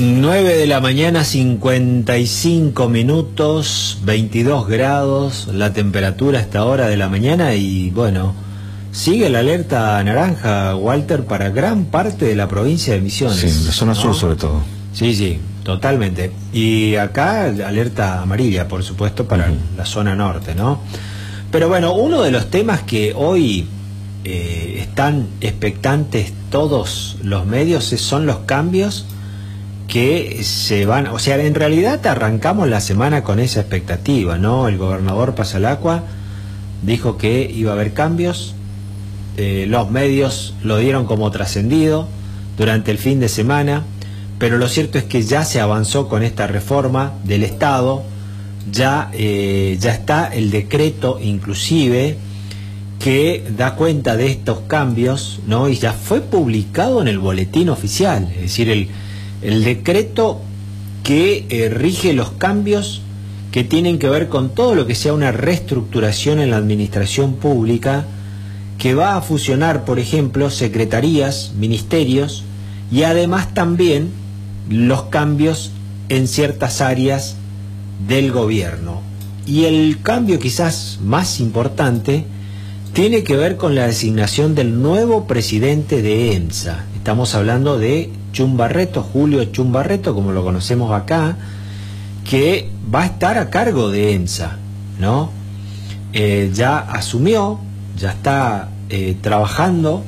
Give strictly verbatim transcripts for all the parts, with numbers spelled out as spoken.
nueve de la mañana, cincuenta y cinco minutos, veintidós grados, la temperatura a esta hora de la mañana y bueno, sigue la alerta naranja, Walter, para gran parte de la provincia de Misiones. Sí, la zona ¿no? sur sobre todo. Sí, sí, totalmente. Y acá alerta amarilla, por supuesto, para uh-huh. la zona norte, ¿no? Pero bueno, uno de los temas que hoy eh, están expectantes todos los medios son los cambios que se van, o sea, en realidad arrancamos la semana con esa expectativa, ¿no? El gobernador Pasalacqua dijo que iba a haber cambios, eh, los medios lo dieron como trascendido durante el fin de semana, pero lo cierto es que ya se avanzó con esta reforma del Estado, ya, eh, ya está el decreto inclusive que da cuenta de estos cambios, ¿no? Y ya fue publicado en el boletín oficial, es decir, el El decreto que eh, rige los cambios que tienen que ver con todo lo que sea una reestructuración en la administración pública, que va a fusionar, por ejemplo, secretarías, ministerios, y además también los cambios en ciertas áreas del gobierno. Y el cambio quizás más importante tiene que ver con la designación del nuevo presidente de EMSA. Estamos hablando de Chum Barreto, Julio Chum Barreto, como lo conocemos acá, que va a estar a cargo de EMSA, ¿no? Eh, ya asumió, ya está eh, trabajando.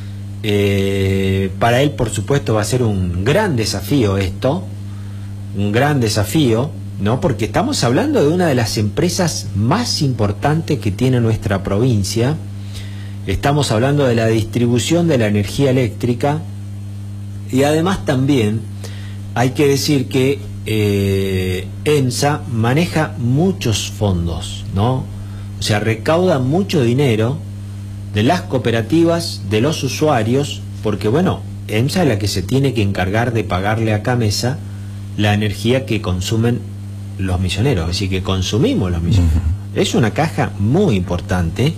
Eh, para él, por supuesto, va a ser un gran desafío esto, un gran desafío, ¿no? Porque estamos hablando de una de las empresas más importantes que tiene nuestra provincia. Estamos hablando de la distribución de la energía eléctrica. Y además también hay que decir que eh, EMSA maneja muchos fondos, ¿no? O sea, recauda mucho dinero de las cooperativas, de los usuarios, porque bueno, EMSA es la que se tiene que encargar de pagarle a Camesa la energía que consumen los misioneros, es decir, que consumimos los misioneros. Uh-huh. Es una caja muy importante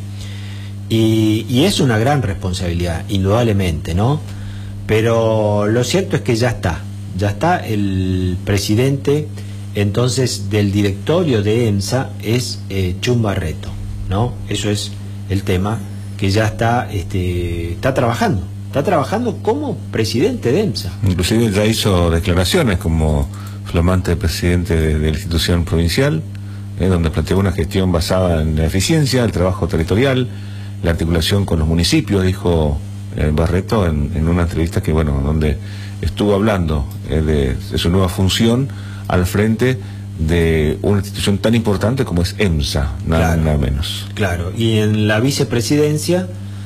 y, y es una gran responsabilidad, indudablemente, ¿no? Pero lo cierto es que ya está, ya está el presidente entonces del directorio de EMSA es eh, Chum Barreto, ¿no? Eso es el tema, que ya está, este, está trabajando, está trabajando como presidente de EMSA. Inclusive ya hizo declaraciones como flamante presidente de, de la institución provincial, eh, donde planteó una gestión basada en la eficiencia, el trabajo territorial, la articulación con los municipios, dijo Barreto en, en una entrevista que bueno, donde estuvo hablando eh, de, de su nueva función al frente de una institución tan importante como es EMSA, nada, claro, nada menos. Claro, y en la vicepresidencia